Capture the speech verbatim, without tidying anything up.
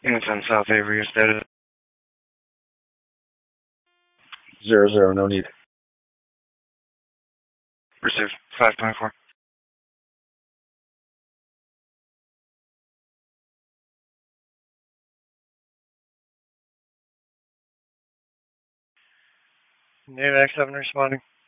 Units on South Avery, your status. Zero zero, no need. Received. five twenty-four. Nave X seven responding.